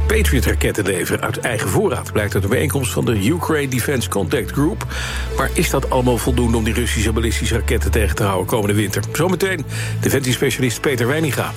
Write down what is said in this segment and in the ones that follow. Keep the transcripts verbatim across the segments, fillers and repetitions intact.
Patriot-raketten leveren uit eigen voorraad. Blijkt uit de bijeenkomst van de Ukraine Defense Contact Group. Maar is dat allemaal voldoende om die Russische ballistische raketten tegen te houden komende winter? Zometeen defensiespecialist Peter Wijninga.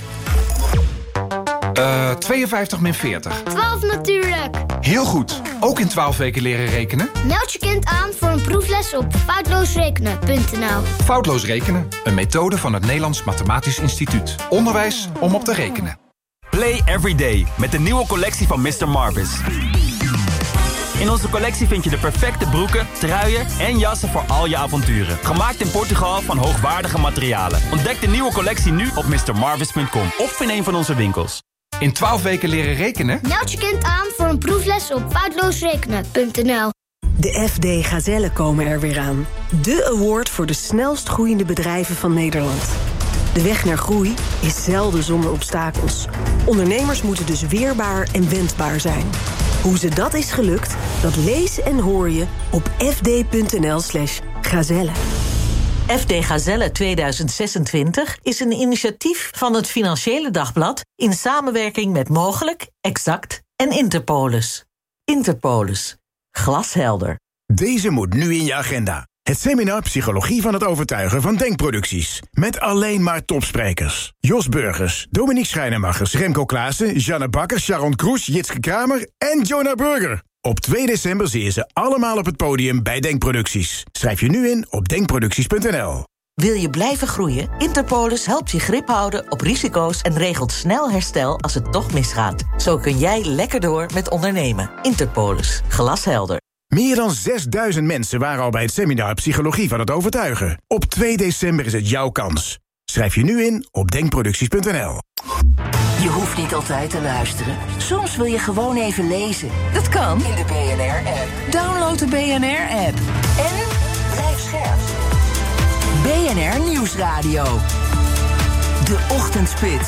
Uh, tweeënvijftig min veertig. twaalf natuurlijk. Heel goed. Ook in twaalf weken leren rekenen? Meld je kind aan voor een proefles op foutloosrekenen punt n l. Foutloos rekenen, een methode van het Nederlands Mathematisch Instituut. Onderwijs om op te rekenen. Play every day met de nieuwe collectie van mister Marvis. In onze collectie vind je de perfecte broeken, truien en jassen voor al je avonturen. Gemaakt in Portugal van hoogwaardige materialen. Ontdek de nieuwe collectie nu op mister marvis punt com of in een van onze winkels. In twaalf weken leren rekenen? Meld je kind aan voor een proefles op foutloosrekenen punt n l. De F D Gazellen komen er weer aan. De award voor de snelst groeiende bedrijven van Nederland. De weg naar groei is zelden zonder obstakels. Ondernemers moeten dus weerbaar en wendbaar zijn. Hoe ze dat is gelukt, dat lees en hoor je op f d punt n l slash gazellen. F D Gazelle tweeduizend zesentwintig is een initiatief van het Financiële Dagblad in samenwerking met Mogelijk, Exact en Interpolis. Interpolis. Glashelder. Deze moet nu in je agenda. Het seminar Psychologie van het Overtuigen van Denkproducties. Met alleen maar topsprekers. Jos Burgers, Dominique Schrijnemachers, Remco Klaassen, Janne Bakker, Sharon Kroes, Jitske Kramer en Jonah Burger. Op twee december zie je ze allemaal op het podium bij Denkproducties. Schrijf je nu in op denkproducties punt n l. Wil je blijven groeien? Interpolis helpt je grip houden op risico's en regelt snel herstel als het toch misgaat. Zo kun jij lekker door met ondernemen. Interpolis. Glashelder. Meer dan zesduizend mensen waren al bij het seminar Psychologie van het Overtuigen. Op twee december is het jouw kans. Schrijf je nu in op denkproducties punt n l. Je hoeft niet altijd te luisteren. Soms wil je gewoon even lezen. Dat kan in de B N R-app. Download de B N R-app. En blijf scherp. B N R Nieuwsradio. De Ochtendspits.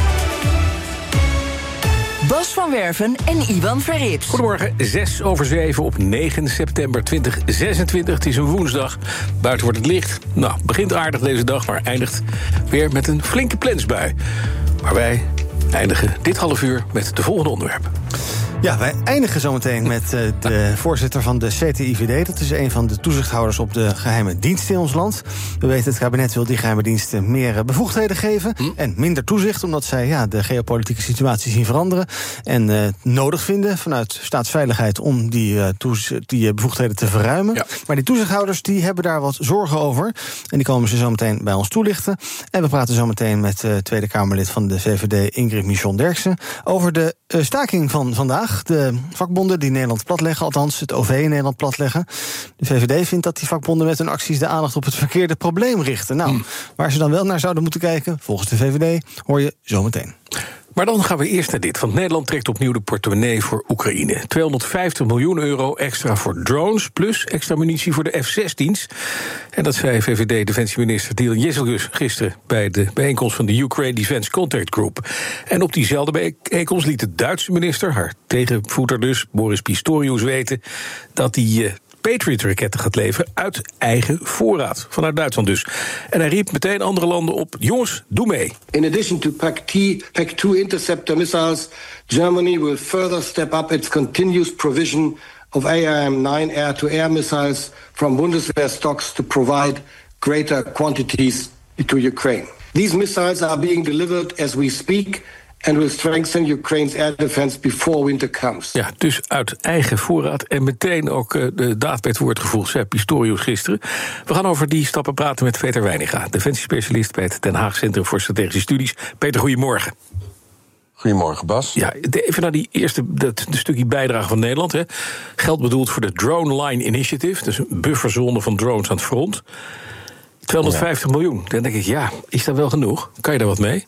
Bas van Werven en Iwan Verrips. Goedemorgen, zes over zeven op negen september tweeduizend zesentwintig. Het is een woensdag. Buiten wordt het licht. Nou, begint aardig deze dag, maar eindigt weer met een flinke plensbui. Maar wij eindigen dit half uur met de volgende onderwerpen. Ja, wij eindigen zometeen met uh, de voorzitter van de C T I V D. Dat is een van de toezichthouders op de geheime diensten in ons land. We weten, het kabinet wil die geheime diensten meer bevoegdheden geven. Hm? En minder toezicht, omdat zij ja, de geopolitieke situatie zien veranderen. En uh, nodig vinden vanuit staatsveiligheid om die, uh, toez- die uh, bevoegdheden te verruimen. Ja. Maar die toezichthouders die hebben daar wat zorgen over. En die komen ze zometeen bij ons toelichten. En we praten zometeen met uh, Tweede Kamerlid van de V V D, Ingrid Michon-Derksen, over de uh, staking van vandaag. De vakbonden die Nederland platleggen, althans het O V in Nederland platleggen. De V V D vindt dat die vakbonden met hun acties de aandacht op het verkeerde probleem richten. Nou, hmm. waar ze dan wel naar zouden moeten kijken, volgens de V V D, hoor je zometeen. Maar dan gaan we eerst naar dit, want Nederland trekt opnieuw de portemonnee voor Oekraïne. tweehonderdvijftig miljoen euro extra voor drones, plus extra munitie voor de F zestien's. En dat zei V V D-defensieminister Dylan Jezelgus gisteren bij de bijeenkomst van de Ukraine Defense Contact Group. En op diezelfde bijeenkomst liet de Duitse minister, haar tegenvoeter dus, Boris Pistorius, weten dat hij Uh, Patriot-raketten gaat leveren uit eigen voorraad. Vanuit Duitsland dus. En hij riep meteen andere landen op: jongens, doe mee. In addition to Pac two interceptor missiles, Germany will further step up its continuous provision of A I M nine air-to-air missiles from Bundeswehr stocks to provide greater quantities to Ukraine. These missiles are being delivered as we speak and will strengthen Ukraine's air defense before winter comes. Ja, dus uit eigen voorraad en meteen ook uh, de daad bij het woord gevoegd, zei Pistorius gisteren. We gaan over die stappen praten met Peter Wijninga, defensiespecialist bij het Den Haag Centrum voor Strategische Studies. Peter, goedemorgen. Goedemorgen, Bas. Ja, even naar die eerste dat, de stukje bijdrage van Nederland. Hè. Geld bedoeld voor de Drone Line Initiative, dus een bufferzone van drones aan het front. tweehonderdvijftig ja. miljoen. Dan denk ik, ja, is dat wel genoeg? Kan je daar wat mee?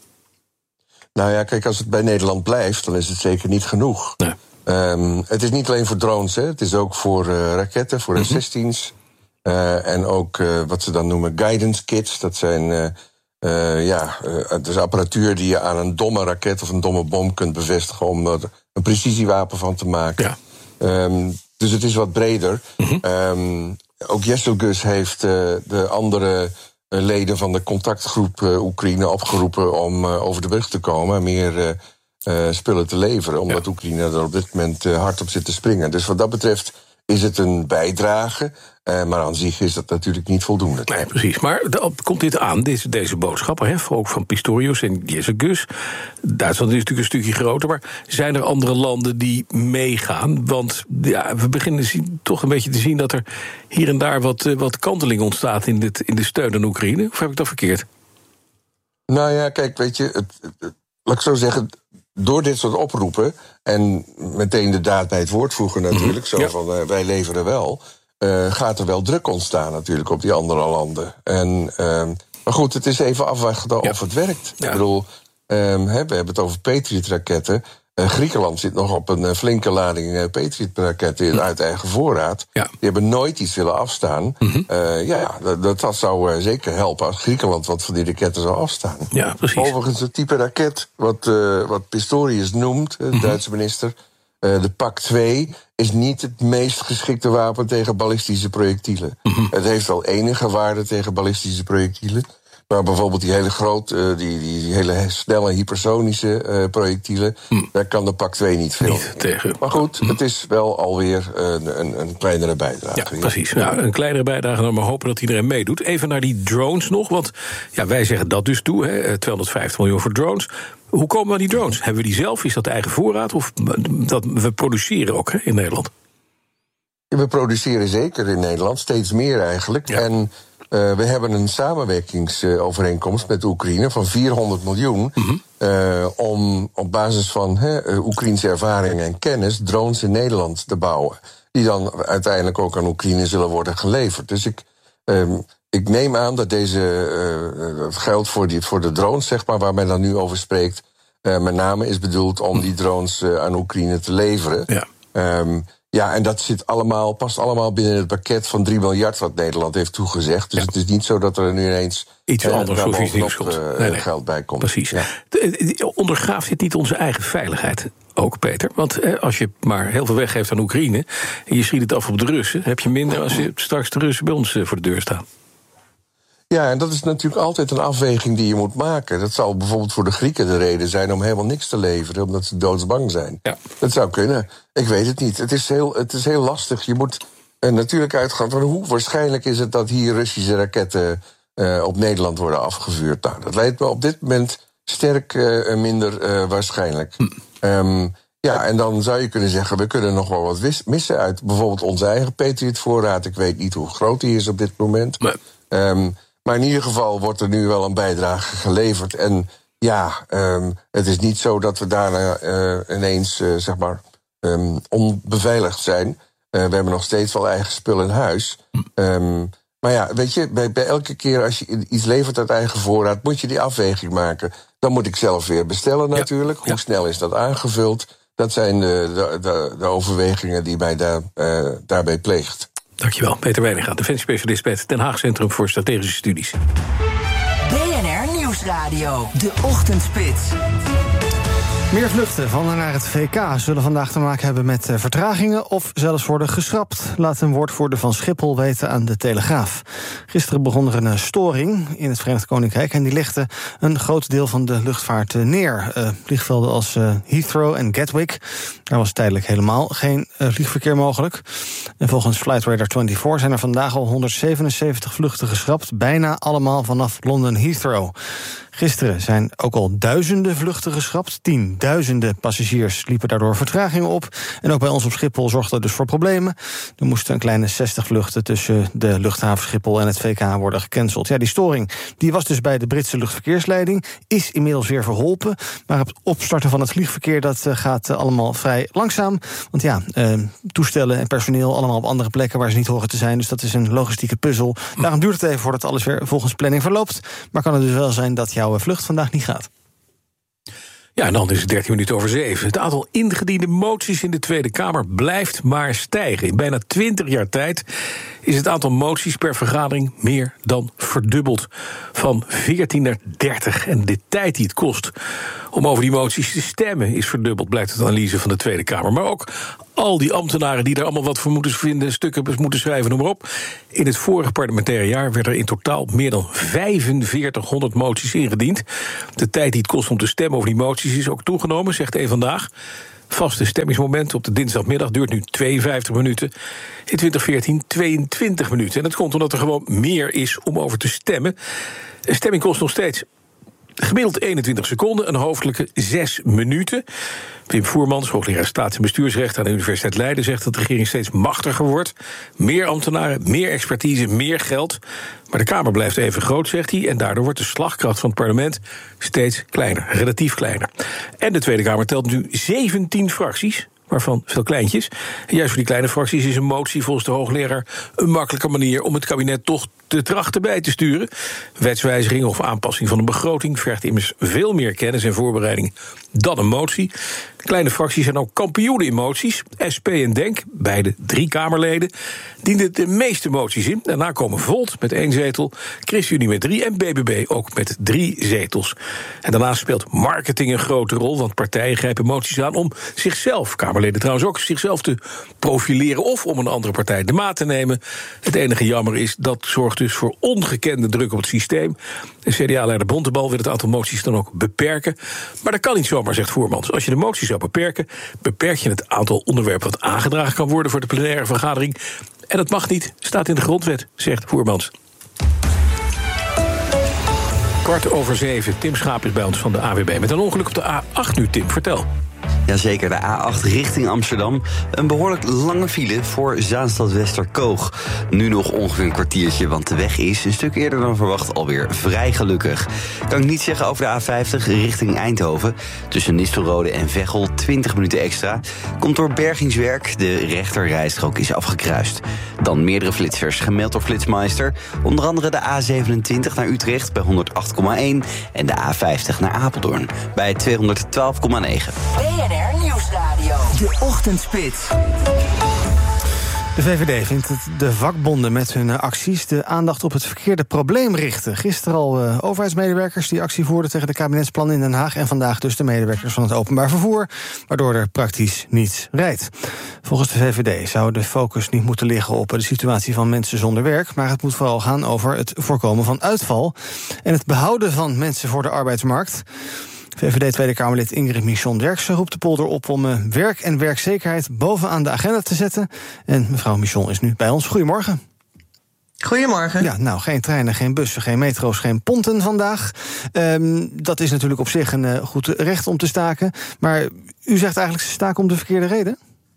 Nou ja, kijk, als het bij Nederland blijft, dan is het zeker niet genoeg. Nee. Um, het is niet alleen voor drones, hè. Het is ook voor uh, raketten, voor mm-hmm. F zestien's. Uh, en ook uh, wat ze dan noemen guidance kits. Dat zijn uh, uh, ja, uh, dus apparatuur die je aan een domme raket of een domme bom kunt bevestigen om er een precisiewapen van te maken. Ja. Um, dus het is wat breder. Mm-hmm. Um, ook Jezelgus heeft uh, de andere leden van de contactgroep uh, Oekraïne opgeroepen om uh, over de brug te komen, meer uh, uh, spullen te leveren, omdat ja. Oekraïne er op dit moment uh, hard op zit te springen. Dus wat dat betreft is het een bijdrage, uh, maar aan zich is dat natuurlijk niet voldoende. Nee, precies. Maar komt dit aan, deze, deze boodschappen, hè, ook van Pistorius en Jezus? Duitsland is natuurlijk een stukje groter, maar zijn er andere landen die meegaan? Want ja, we beginnen zien, toch een beetje te zien dat er hier en daar wat, wat kanteling ontstaat in, dit, in de steun aan Oekraïne. Of heb ik dat verkeerd? Nou ja, kijk, weet je, het, het, laat ik zo zeggen, door dit soort oproepen en meteen de daad bij het woord voegen natuurlijk, mm-hmm. zo ja. van uh, wij leveren wel, uh, gaat er wel druk ontstaan natuurlijk op die andere landen. En, uh, maar goed, het is even afwachten ja. of het werkt. Ja. Ik bedoel, um, hè, we hebben het over Patriot-raketten. Uh, Griekenland zit nog op een uh, flinke lading uh, Patriot-raketten mm-hmm. uit eigen voorraad. Ja. Die hebben nooit iets willen afstaan. Mm-hmm. Uh, ja, ja dat, dat zou uh, zeker helpen als Griekenland wat van die raketten zou afstaan. Ja, precies. Overigens, het type raket wat, uh, wat Pistorius noemt, de mm-hmm. Duitse minister, uh, de Pak twee, is niet het meest geschikte wapen tegen ballistische projectielen. Mm-hmm. Het heeft wel enige waarde tegen ballistische projectielen. Maar bijvoorbeeld die hele grote, uh, die, die, die hele snelle hypersonische uh, projectielen, mm. daar kan de Pak twee niet veel niet tegen. Maar goed, mm. het is wel alweer een, een, een kleinere bijdrage. Ja, precies. Nou, een kleinere bijdrage, dan maar hopen dat iedereen meedoet. Even naar die drones nog, want ja, wij zeggen dat dus toe, hè, tweehonderdvijftig miljoen voor drones. Hoe komen we aan die drones? Hebben we die zelf? Is dat de eigen voorraad? Of dat we produceren ook hè, in Nederland? Ja, we produceren zeker in Nederland, steeds meer eigenlijk. Ja. En Uh, we hebben een samenwerkingsovereenkomst met Oekraïne van vierhonderd miljoen... Mm-hmm. Uh, om op basis van he, Oekraïnse ervaring en kennis drones in Nederland te bouwen. Die dan uiteindelijk ook aan Oekraïne zullen worden geleverd. Dus ik, um, ik neem aan dat deze uh, dat geld voor, die, voor de drones, zeg maar, waar men dan nu over spreekt, uh, met name is bedoeld om die drones uh, aan Oekraïne te leveren. Ja. Um, Ja, en dat zit allemaal, past allemaal binnen het pakket van drie miljard wat Nederland heeft toegezegd. Dus ja. het is niet zo dat er nu ineens iets uh, anders of iets nieuws uh, nee, nee. geld bij komt. Precies. Ja. Ondergraaft dit niet onze eigen veiligheid ook, Peter? Want eh, als je maar heel veel weggeeft aan Oekraïne en je schiet het af op de Russen, heb je minder als je straks de Russen bij ons uh, voor de deur staan. Ja, en dat is natuurlijk altijd een afweging die je moet maken. Dat zal bijvoorbeeld voor de Grieken de reden zijn om helemaal niks te leveren, omdat ze doodsbang zijn. Ja. Dat zou kunnen. Ik weet het niet. Het is heel, het is heel lastig. Je moet uh, natuurlijk uitgaan van hoe waarschijnlijk is het dat hier Russische raketten uh, op Nederland worden afgevuurd. Nou, dat lijkt me op dit moment sterk uh, minder uh, waarschijnlijk. Hm. Um, ja, en dan zou je kunnen zeggen, we kunnen nog wel wat missen uit bijvoorbeeld onze eigen Patriot-voorraad. Ik weet niet hoe groot die is op dit moment. Nee. Um, Maar in ieder geval wordt er nu wel een bijdrage geleverd. En ja, um, het is niet zo dat we daarna uh, ineens, uh, zeg maar, um, onbeveiligd zijn. Uh, we hebben nog steeds wel eigen spul in huis. Um, maar ja, weet je, bij, bij elke keer als je iets levert uit eigen voorraad, moet je die afweging maken. Dan moet ik zelf weer bestellen natuurlijk. Ja. Hoe ja. snel is dat aangevuld? Dat zijn de, de, de, de overwegingen die mij daar, uh, daarbij pleegt. Dankjewel, Peter Wijninga, defensiespecialist bij het Den Haag Centrum voor Strategische Studies. B N R Nieuwsradio, de Ochtendspits. Meer vluchten van en naar het V K zullen vandaag te maken hebben met vertragingen of zelfs worden geschrapt, laat een woordvoerder van Schiphol weten aan de Telegraaf. Gisteren begon er een storing in het Verenigd Koninkrijk en die legde een groot deel van de luchtvaart neer. Uh, vliegvelden als uh, Heathrow en Gatwick, daar was tijdelijk helemaal geen uh, vliegverkeer mogelijk. En volgens Flightradar vierentwintig zijn er vandaag al honderdzevenenzeventig vluchten geschrapt, bijna allemaal vanaf Londen Heathrow. Gisteren zijn ook al duizenden vluchten geschrapt. Tienduizenden passagiers liepen daardoor vertragingen op. En ook bij ons op Schiphol zorgde dat dus voor problemen. Er moesten een kleine zestig vluchten tussen de luchthaven Schiphol en het V K worden gecanceld. Ja, die storing die was dus bij de Britse luchtverkeersleiding, is inmiddels weer verholpen. Maar het opstarten van het vliegverkeer dat gaat allemaal vrij langzaam. Want ja, eh, toestellen en personeel allemaal op andere plekken waar ze niet horen te zijn. Dus dat is een logistieke puzzel. Daarom duurt het even voordat alles weer volgens planning verloopt. Maar kan het dus wel zijn dat jouw vlucht vandaag niet gaat. Ja, en dan is het dertien minuten over zeven. Het aantal ingediende moties in de Tweede Kamer blijft maar stijgen. In bijna twintig jaar tijd is het aantal moties per vergadering meer dan verdubbeld. Van veertien naar dertig. En de tijd die het kost om over die moties te stemmen is verdubbeld, blijkt uit de analyse van de Tweede Kamer. Maar ook Al die ambtenaren die er allemaal wat voor moeten vinden, stukken moeten schrijven, noem maar op. In het vorige parlementaire jaar werden er in totaal meer dan vijfenveertighonderd moties ingediend. De tijd die het kost om te stemmen over die moties is ook toegenomen, zegt één Vandaag. Vaste stemmingsmoment op de dinsdagmiddag duurt nu tweeënvijftig minuten. In twintig veertien tweeëntwintig minuten. En dat komt omdat er gewoon meer is om over te stemmen. Een stemming kost nog steeds gemiddeld eenentwintig seconden, een hoofdelijke zes minuten. Wim Voermans, hoogleraar staats- en bestuursrecht aan de Universiteit Leiden, zegt dat de regering steeds machtiger wordt. Meer ambtenaren, meer expertise, meer geld. Maar de Kamer blijft even groot, zegt hij, en daardoor wordt de slagkracht van het parlement steeds kleiner, relatief kleiner. En de Tweede Kamer telt nu zeventien fracties, waarvan veel kleintjes. En juist voor die kleine fracties is een motie volgens de hoogleraar een makkelijke manier om het kabinet toch te trachten bij te sturen. Wetswijziging of aanpassing van een begroting vergt immers veel meer kennis en voorbereiding dan een motie. Kleine fracties zijn ook kampioenen in moties. S P en Denk, beide drie Kamerleden, dienden de meeste moties in. Daarna komen Volt met één zetel, ChristenUnie met drie en B B B ook met drie zetels. En daarnaast speelt marketing een grote rol, want partijen grijpen moties aan om zichzelf, Kamerleden trouwens ook, zichzelf te profileren of om een andere partij de maat te nemen. Het enige jammer is, dat zorgt dus voor ongekende druk op het systeem. De C D A-leider Bontebal wil het aantal moties dan ook beperken. Maar dat kan niet zomaar, zegt Voermans. Als je de moties zou beperken, beperk je het aantal onderwerpen wat aangedragen kan worden voor de plenaire vergadering. En dat mag niet, staat in de grondwet, zegt Voermans. Kwart over zeven, Tim Schaap is bij ons van de A W B. Met een ongeluk op de A acht nu, Tim, vertel. Jazeker, de A acht richting Amsterdam. Een behoorlijk lange file voor Zaanstad-Westerkoog. Nu nog ongeveer een kwartiertje, want de weg is een stuk eerder dan verwacht alweer vrij gelukkig. Kan ik niet zeggen over de A vijftig richting Eindhoven. Tussen Nistelrode en Veghel twintig minuten extra. Komt door bergingswerk, de rechterrijstrook is afgekruist. Dan meerdere flitsers gemeld door Flitsmeister. Onder andere de A zevenentwintig naar Utrecht bij honderd acht komma één... en de A vijftig naar Apeldoorn bij tweehonderdtwaalf komma negen. B N R Nieuwsradio. De Ochtendspits. De V V D vindt dat de vakbonden met hun acties de aandacht op het verkeerde probleem richten. Gisteren al uh, overheidsmedewerkers die actie voerden tegen de kabinetsplannen in Den Haag. En vandaag dus de medewerkers van het openbaar vervoer, waardoor er praktisch niets rijdt. Volgens de V V D zou de focus niet moeten liggen op de situatie van mensen zonder werk, maar het moet vooral gaan over het voorkomen van uitval en het behouden van mensen voor de arbeidsmarkt. V V D Tweede Kamerlid Ingrid Michon-Derksen roept de polder op om uh, werk en werkzekerheid bovenaan de agenda te zetten. En mevrouw Michon is nu bij ons. Goedemorgen. Goedemorgen. Ja, nou, geen treinen, geen bussen, geen metro's, geen ponten vandaag. Um, dat is natuurlijk op zich een uh, goed recht om te staken. Maar u zegt eigenlijk ze staken om de verkeerde reden?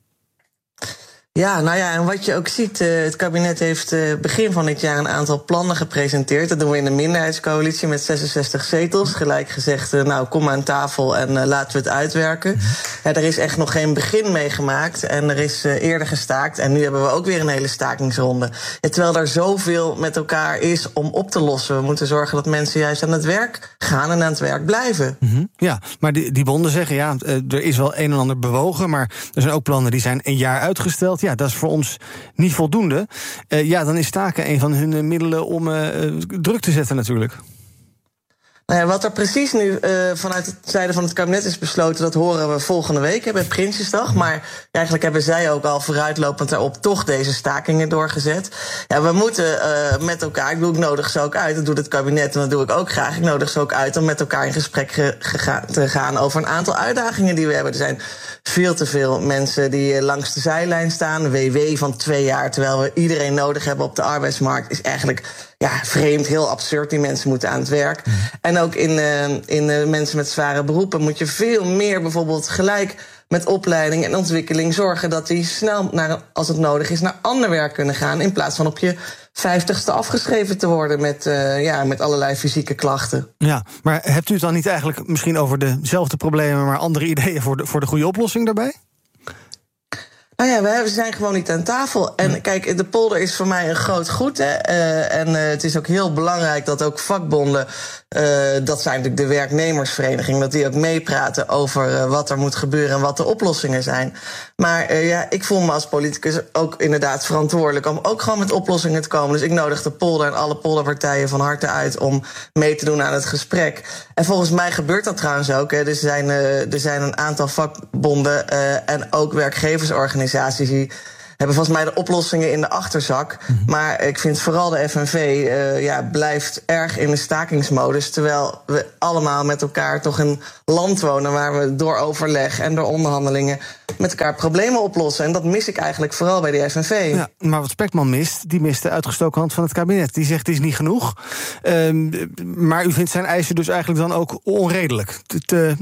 Ja, nou ja, en wat je ook ziet, uh, het kabinet heeft uh, begin van dit jaar een aantal plannen gepresenteerd. Dat doen we in de minderheidscoalitie met zesenzestig zetels. Gelijk gezegd, uh, nou, kom aan tafel en uh, laten we het uitwerken. Ja, er is echt nog geen begin mee gemaakt en er is uh, eerder gestaakt. En nu hebben we ook weer een hele stakingsronde. Ja, terwijl er zoveel met elkaar is om op te lossen. We moeten zorgen dat mensen juist aan het werk gaan en aan het werk blijven. Mm-hmm. Ja, maar die, die bonden zeggen, ja, uh, er is wel een en ander bewogen, maar er zijn ook plannen die zijn een jaar uitgesteld. Ja, dat is voor ons niet voldoende. Uh, ja, dan is staken een van hun uh, middelen om uh, druk te zetten natuurlijk. Nou ja, wat er precies nu uh, vanuit de zijde van het kabinet is besloten, dat horen we volgende week bij Prinsjesdag. Maar eigenlijk hebben zij ook al vooruitlopend daarop toch deze stakingen doorgezet. Ja, we moeten uh, met elkaar, ik bedoel, ik nodig ze ook uit, dat doet het kabinet en dat doe ik ook graag. Ik nodig ze ook uit om met elkaar in gesprek ge- gega- te gaan over een aantal uitdagingen die we hebben. Er zijn veel te veel mensen die langs de zijlijn staan. Een W W van twee jaar, terwijl we iedereen nodig hebben op de arbeidsmarkt, is eigenlijk ja, vreemd, heel absurd. Die mensen moeten aan het werk. En ook in, uh, in uh, mensen met zware beroepen moet je veel meer bijvoorbeeld gelijk met opleiding en ontwikkeling zorgen dat die snel, naar, als het nodig is, naar ander werk kunnen gaan, in plaats van op je vijftigste afgeschreven te worden met, uh, ja, met allerlei fysieke klachten. Ja, maar hebt u het dan niet eigenlijk misschien over dezelfde problemen, maar andere ideeën voor de, voor de goede oplossing daarbij? Nou ja, we zijn gewoon niet aan tafel. En kijk, de polder is voor mij een groot goed. Hè. Uh, en uh, het is ook heel belangrijk dat ook vakbonden Uh, dat zijn natuurlijk de werknemersverenigingen, dat die ook meepraten over uh, wat er moet gebeuren en wat de oplossingen zijn. Maar uh, ja, ik voel me als politicus ook inderdaad verantwoordelijk om ook gewoon met oplossingen te komen. Dus ik nodig de polder en alle polderpartijen van harte uit om mee te doen aan het gesprek. En volgens mij gebeurt dat trouwens ook. Hè. Er zijn, uh, er zijn een aantal vakbonden uh, en ook werkgeversorganisaties die hebben volgens mij de oplossingen in de achterzak. Mm-hmm. Maar ik vind vooral de F N V uh, ja, blijft erg in de stakingsmodus. Terwijl we allemaal met elkaar toch een land wonen waar we door overleg en door onderhandelingen met elkaar problemen oplossen. En dat mis ik eigenlijk vooral bij de F N V. Ja, maar wat Spekman mist, die mist de uitgestoken hand van het kabinet. Die zegt, het is niet genoeg. Um, maar u vindt zijn eisen dus eigenlijk dan ook onredelijk. Te, te,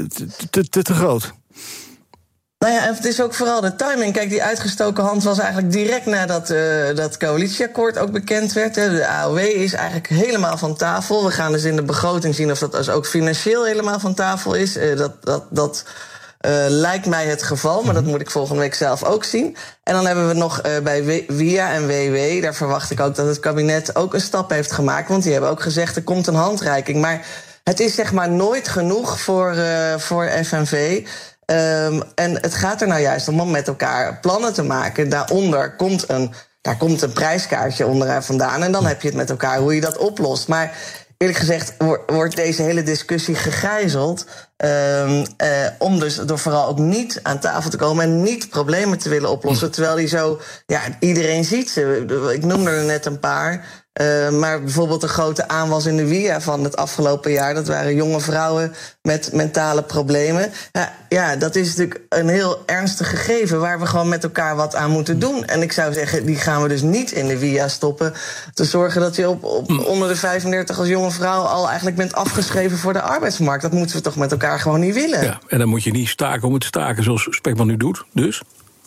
te, te, te groot. Nou ja, het is ook vooral de timing. Kijk, die uitgestoken hand was eigenlijk direct nadat uh, dat coalitieakkoord ook bekend werd. Hè. De A O W is eigenlijk helemaal van tafel. We gaan dus in de begroting zien of dat dus ook financieel helemaal van tafel is. Uh, dat dat, dat uh, lijkt mij het geval, maar dat moet ik volgende week zelf ook zien. En dan hebben we nog uh, bij W I A en W W, daar verwacht ik ook dat het kabinet ook een stap heeft gemaakt. Want die hebben ook gezegd, er komt een handreiking. Maar het is zeg maar nooit genoeg voor, uh, voor F N V. Um, en het gaat er nou juist om om met elkaar plannen te maken. Daaronder komt een, daar komt een prijskaartje onderaan vandaan. En dan heb je het met elkaar hoe je dat oplost. Maar eerlijk gezegd wordt deze hele discussie gegijzeld. Um, uh, om dus door vooral ook niet aan tafel te komen en niet problemen te willen oplossen. Terwijl die zo, ja, iedereen ziet ze. Ik noemde er net een paar. Uh, maar bijvoorbeeld de grote aanwas in de W I A van het afgelopen jaar, dat waren jonge vrouwen met mentale problemen. Ja, ja, dat is natuurlijk een heel ernstig gegeven waar we gewoon met elkaar wat aan moeten doen. En ik zou zeggen, die gaan we dus niet in de W I A stoppen. Te zorgen dat je op, op onder de vijfendertig als jonge vrouw al eigenlijk bent afgeschreven voor de arbeidsmarkt. Dat moeten we toch met elkaar gewoon niet willen. Ja, en dan moet je niet staken om het staken zoals Spekman nu doet, dus?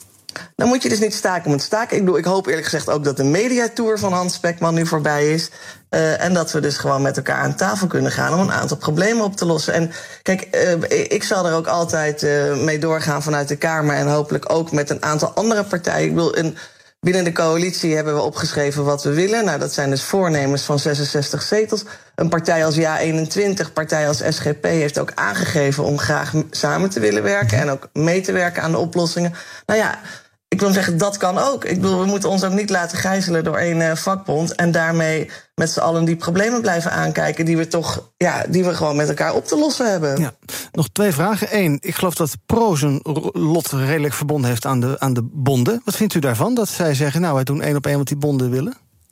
Dan moet je dus niet staken om het staken. Ik, bedoel, ik hoop eerlijk gezegd ook dat de mediatour van Hans Spekman nu voorbij is. Uh, en dat we dus gewoon met elkaar aan tafel kunnen gaan om een aantal problemen op te lossen. En kijk, uh, ik zal er ook altijd uh, mee doorgaan vanuit de Kamer en hopelijk ook met een aantal andere partijen. Ik bedoel, in, binnen de coalitie hebben we opgeschreven wat we willen. Nou, dat zijn dus voornemens van zesenzestig zetels. Een partij als Ja eenentwintig, partij als S G P heeft ook aangegeven om graag samen te willen werken en ook mee te werken aan de oplossingen. Nou ja, ik wil zeggen, dat kan ook. Ik bedoel, we moeten ons ook niet laten gijzelen door één uh, vakbond en daarmee met z'n allen die problemen blijven aankijken die we toch, ja, die we gewoon met elkaar op te lossen hebben. Ja. Nog twee vragen. Eén, ik geloof dat Pro zijn lot redelijk verbonden heeft aan de, aan de bonden. Wat vindt u daarvan, dat zij zeggen, nou, wij doen één op één wat die bonden willen?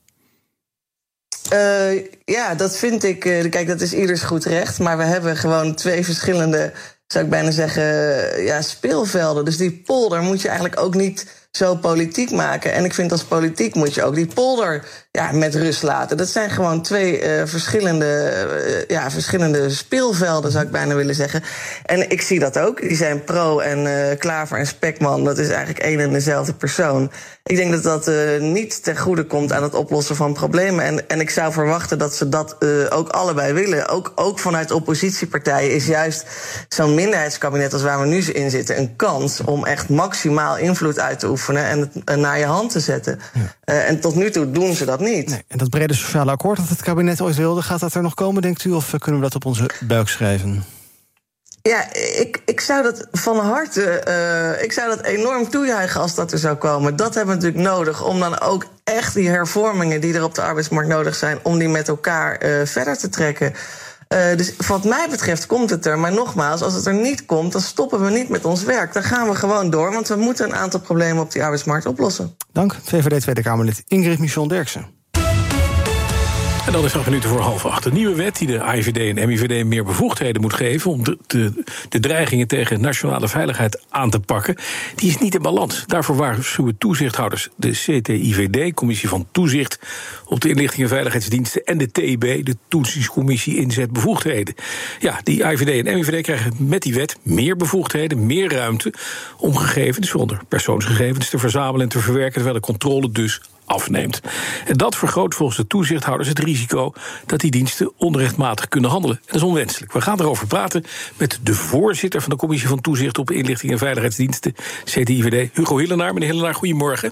Uh, ja, dat vind ik, uh, kijk, dat is ieders goed recht, maar we hebben gewoon twee verschillende, zou ik bijna zeggen, ja, speelvelden. Dus die polder moet je eigenlijk ook niet zo politiek maken. En ik vind als politiek moet je ook die polder ja, met rust laten. Dat zijn gewoon twee uh, verschillende, uh, ja, verschillende speelvelden, zou ik bijna willen zeggen. En ik zie dat ook. Die zijn Pro en uh, Klaver en Spekman. Dat is eigenlijk één en dezelfde persoon. Ik denk dat dat uh, niet ten goede komt aan het oplossen van problemen. En, en ik zou verwachten dat ze dat uh, ook allebei willen. Ook, ook vanuit oppositiepartijen is juist zo'n minderheidskabinet als waar we nu in zitten een kans om echt maximaal invloed uit te oefenen en het uh, naar je hand te zetten. Ja. Uh, en tot nu toe doen ze dat niet. Nee, en dat brede sociale akkoord dat het kabinet ooit wilde, gaat dat er nog komen, denkt u? Of kunnen we dat op onze buik schrijven? Ja, ik, ik zou dat van harte, uh, ik zou dat enorm toejuichen als dat er zou komen. Dat hebben we natuurlijk nodig om dan ook echt die hervormingen die er op de arbeidsmarkt nodig zijn, om die met elkaar uh, verder te trekken. Uh, dus wat mij betreft komt het er. Maar nogmaals, als het er niet komt, dan stoppen we niet met ons werk. Dan gaan we gewoon door, want we moeten een aantal problemen op die arbeidsmarkt oplossen. Dank, V V D Tweede Kamerlid Ingrid Michon-Derksen. En dan is het acht minuten voor half acht. Een nieuwe wet die de A I V D en M I V D meer bevoegdheden moet geven om de, de, de dreigingen tegen nationale veiligheid aan te pakken, die is niet in balans. Daarvoor waarschuwen toezichthouders de C T I V D, Commissie van Toezicht op de Inlichting en Veiligheidsdiensten, en de T I B, de Toetsingscommissie Inzetbevoegdheden. Ja, die A I V D en M I V D krijgen met die wet meer bevoegdheden, meer ruimte om gegevens, waaronder persoonsgegevens, te verzamelen en te verwerken, terwijl de controle dus afneemt. En dat vergroot volgens de toezichthouders het risico dat die diensten onrechtmatig kunnen handelen. En dat is onwenselijk. We gaan erover praten met de voorzitter van de Commissie van Toezicht op Inlichting en Veiligheidsdiensten, C T I V D, Hugo Hillenaar. Meneer Hillenaar, goedemorgen.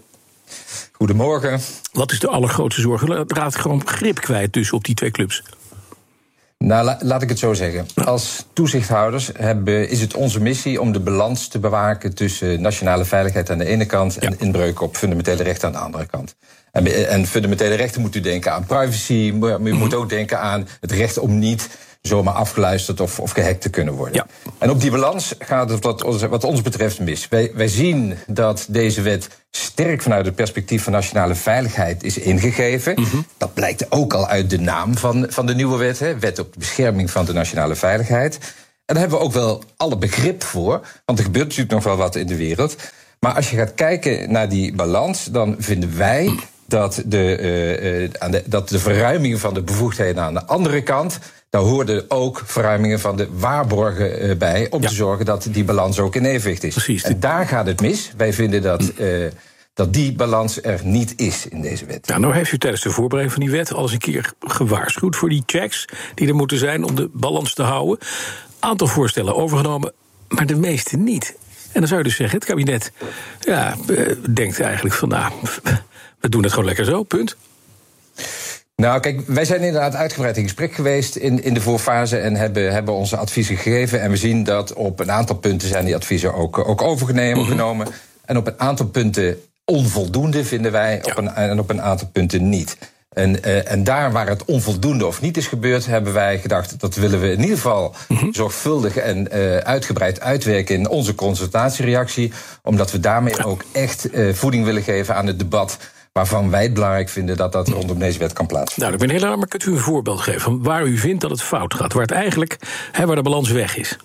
Goedemorgen. Wat is de allergrootste zorg? U raakt gewoon grip kwijt dus op die twee clubs. Nou, la, laat ik het zo zeggen. Als toezichthouders hebben, is het onze missie om de balans te bewaken tussen nationale veiligheid aan de ene kant en inbreuk op fundamentele rechten aan de andere kant. En, en fundamentele rechten moet u denken aan privacy, maar u moet ook denken aan het recht om niet zomaar afgeluisterd of, of gehackt te kunnen worden. Ja. En op die balans gaat het wat, wat ons betreft mis. Wij, wij zien dat deze wet sterk vanuit het perspectief van nationale veiligheid is ingegeven. Mm-hmm. Dat blijkt ook al uit de naam van, van de nieuwe wet, hè, Wet op de bescherming van de nationale veiligheid. En daar hebben we ook wel alle begrip voor, want er gebeurt natuurlijk nog wel wat in de wereld. Maar als je gaat kijken naar die balans, dan vinden wij dat de, uh, uh, aan de, dat de verruiming van de bevoegdheden aan de andere kant, daar hoorden ook verruimingen van de waarborgen uh, bij, om ja. te zorgen dat die balans ook in evenwicht is. Precies. En daar gaat het mis. Wij vinden dat, uh, dat die balans er niet is in deze wet. Nou, nou heeft u tijdens de voorbereiding van die wet al eens een keer gewaarschuwd voor die checks die er moeten zijn om de balans te houden. Aantal voorstellen overgenomen, maar de meeste niet. En dan zou je dus zeggen, het kabinet ja, denkt eigenlijk van, nou, we doen het gewoon lekker zo, punt. Nou, kijk, wij zijn inderdaad uitgebreid in gesprek geweest in, in de voorfase en hebben, hebben onze adviezen gegeven. En we zien dat op een aantal punten zijn die adviezen ook, ook overgenomen. Mm-hmm. En op een aantal punten onvoldoende, vinden wij, ja. op een, en op een aantal punten niet. En, uh, en daar waar het onvoldoende of niet is gebeurd, hebben wij gedacht, dat willen we in ieder geval mm-hmm. zorgvuldig en uh, uitgebreid uitwerken in onze consultatiereactie, omdat we daarmee ja. ook echt uh, voeding willen geven aan het debat waarvan wij het belangrijk vinden dat dat rondom deze wet kan plaatsvinden. Nou, ik ben heel erg, maar kunt u een voorbeeld geven van waar u vindt dat het fout gaat, waar het eigenlijk, hè, waar de balans weg is?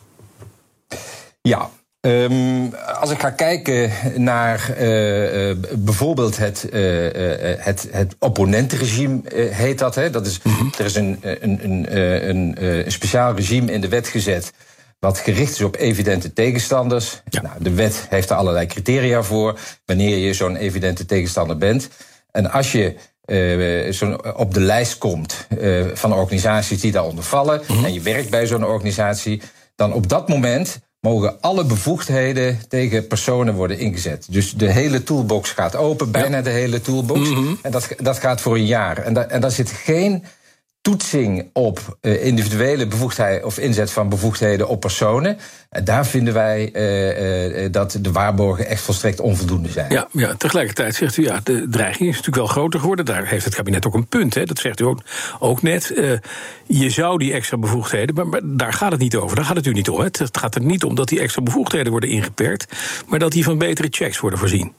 Ja. Um, als ik ga kijken naar uh, uh, bijvoorbeeld het, uh, uh, het, het opponentenregime, uh, heet dat. Hè? Dat is, mm-hmm. Er is een, een, een, een, een speciaal regime in de wet gezet wat gericht is op evidente tegenstanders. Ja. Nou, de wet heeft er allerlei criteria voor wanneer je zo'n evidente tegenstander bent. En als je uh, zo op de lijst komt uh, van organisaties die daaronder vallen, mm-hmm. en je werkt bij zo'n organisatie, dan op dat moment mogen alle bevoegdheden tegen personen worden ingezet. Dus de hele toolbox gaat open, bijna ja. de hele toolbox. Mm-hmm. En dat, dat gaat voor een jaar. En, da, en daar zit geen toetsing op uh, individuele bevoegdheid of inzet van bevoegdheden op personen. En daar vinden wij uh, uh, dat de waarborgen echt volstrekt onvoldoende zijn. Ja, ja, tegelijkertijd zegt u, ja, de dreiging is natuurlijk wel groter geworden. Daar heeft het kabinet ook een punt, hè. Dat zegt u ook, ook net. Uh, je zou die extra bevoegdheden, maar, maar daar gaat het niet over. Daar gaat het u niet om. Hè. Het gaat er niet om dat die extra bevoegdheden worden ingeperkt, maar dat die van betere checks worden voorzien.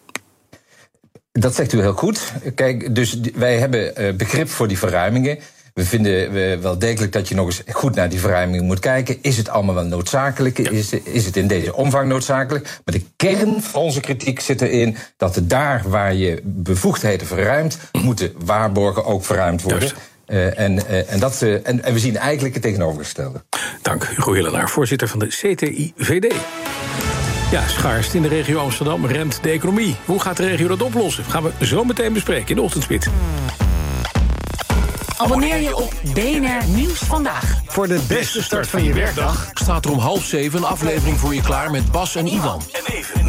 Dat zegt u heel goed. Kijk, dus wij hebben uh, begrip voor die verruimingen. We vinden wel degelijk dat je nog eens goed naar die verruiming moet kijken. Is het allemaal wel noodzakelijk? Ja. Is, is het in deze omvang noodzakelijk? Maar de kern van onze kritiek zit erin dat er daar waar je bevoegdheden verruimt, moeten waarborgen ook verruimd worden. Uh, en, uh, en, dat, uh, en, en we zien eigenlijk het tegenovergestelde. Dank, Hugo Hillenaar, voorzitter van de C T I V D. Ja, schaarste in de regio Amsterdam remt de economie. Hoe gaat de regio dat oplossen? Gaan we zo meteen bespreken in de Ochtendspits. Abonneer je op B N R Nieuws Vandaag. Voor de beste start van je werkdag staat er om half zeven een aflevering voor je klaar met Bas en Ivan.